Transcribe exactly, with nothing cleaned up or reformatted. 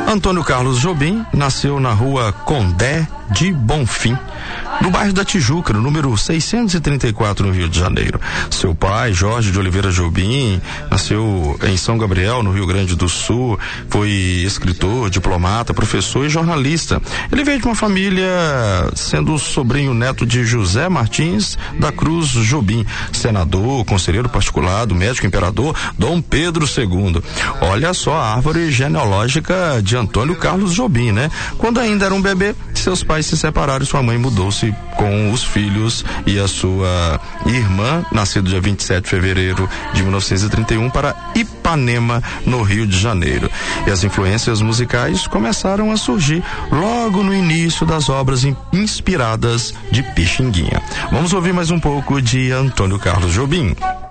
Antônio Carlos Jobim nasceu na rua Condé de Bonfim, no bairro da Tijuca, no número seiscentos e trinta e quatro, no Rio de Janeiro. Seu pai, Jorge de Oliveira Jobim, nasceu em São Gabriel, no Rio Grande do Sul, foi escritor, diplomata, professor e jornalista. Ele veio de uma família, sendo o sobrinho neto de José Martins da Cruz Jobim, senador, conselheiro particular do médico imperador Dom Pedro segundo. Olha só a árvore genealógica de Antônio Carlos Jobim, né? Quando ainda era um bebê, seus pais se separaram e sua mãe mudou-se com os filhos e a sua irmã, nascido dia vinte e sete de fevereiro de mil novecentos e trinta e um, para Ipanema, no Rio de Janeiro. E as influências musicais começaram a surgir logo no início das obras inspiradas de Pixinguinha. Vamos ouvir mais um pouco de Antônio Carlos Jobim.